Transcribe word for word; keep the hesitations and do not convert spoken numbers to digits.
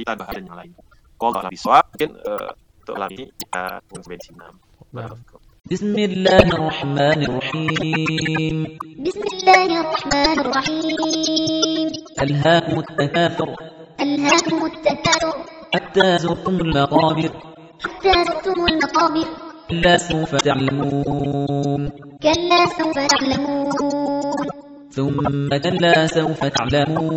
cerita bahasan yang lain. Wallahu a'lam. Mungkin uh, untuk malam ini kita sampai di sini. بسم الله الرحمن الرحيم بسم الله الرحمن الرحيم ألهاكم التكاثر ألهاكم التكاثر حتى زرتم المقابر حتى زرتم المقابر كلا سوف تعلمون كلا سوف تعلمون ثم كلا سوف تعلمون